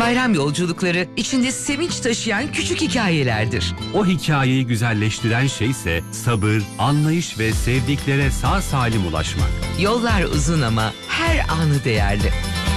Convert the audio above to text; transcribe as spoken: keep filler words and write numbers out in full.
Bayram yolculukları içinde sevinç taşıyan küçük hikayelerdir. O hikayeyi güzelleştiren şeyse sabır, anlayış ve sevdiklere sağ salim ulaşmak. Yollar uzun ama her anı değerli.